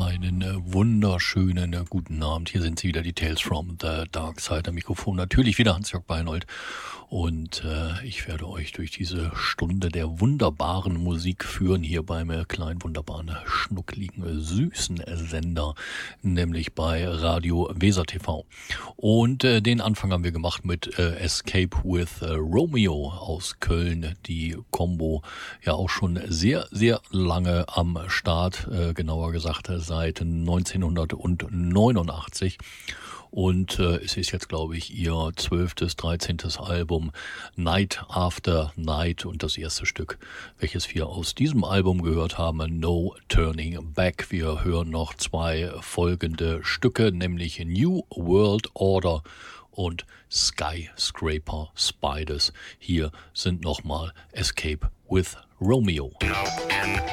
Einen wunderschönen guten Abend. Hier sind sie wieder, die Tales from the Dark Side. Am Mikrofon natürlich wieder Hans-Jörg Beinold. Und ich werde euch durch diese Stunde der wunderbaren Musik führen, hier beim kleinen, wunderbaren, schnuckligen, süßen Sender, nämlich bei Radio Weser TV. Und den Anfang haben wir gemacht mit Escape with Romeo aus Köln. Die Combo ja auch schon sehr, sehr lange am Start, genauer gesagt seit 1989. Und es ist jetzt, glaube ich, ihr 12., 13. Album Night After Night und das erste Stück, welches wir aus diesem Album gehört haben, No Turning Back. Wir hören noch zwei folgende Stücke, nämlich New World Order und Skyscraper Spiders. Hier sind nochmal Escape with Romeo.